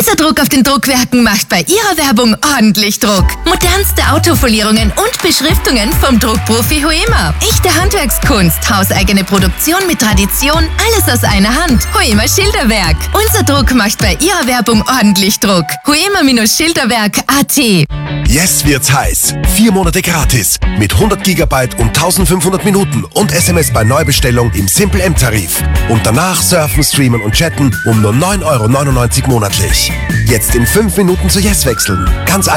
Unser Druck auf den Druckwerken macht bei Ihrer Werbung ordentlich Druck. Modernste Autofolierungen und Beschriftungen vom Druckprofi Hoema. Echte Handwerkskunst, hauseigene Produktion mit Tradition, alles aus einer Hand. Hoema Schilderwerk. Unser Druck macht bei Ihrer Werbung ordentlich Druck. Hoema-Schilderwerk.at. Yes wird's heiß. 4 Monate gratis. Mit 100 GB und 1500 Minuten und SMS bei Neubestellung im Simple M-Tarif. Und danach surfen, streamen und chatten um nur 9,99 € monatlich. Jetzt in 5 Minuten zu Yes wechseln. Ganz